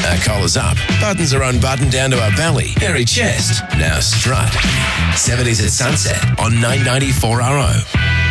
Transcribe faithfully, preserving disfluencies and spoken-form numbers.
Our collars up, buttons are unbuttoned down to our belly, hairy chest. Now strut. seventies at Sunset on nine ninety-four R O.